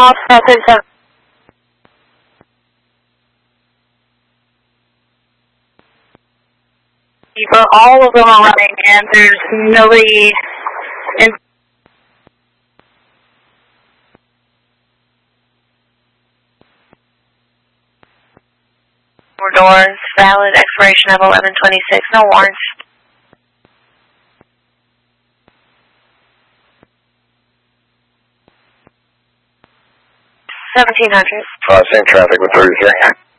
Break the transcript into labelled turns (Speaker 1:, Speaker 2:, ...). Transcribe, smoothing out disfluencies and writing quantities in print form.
Speaker 1: off 37. But all of them are running, and there's nobody in. Doors, valid expiration of 11/26, no warrants. 1700.
Speaker 2: Same traffic with 33.